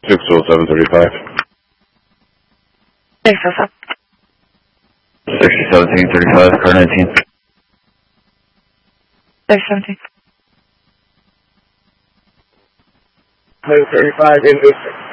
60735. Thanks, what's up? 1735, car 19. 617. 935 in district.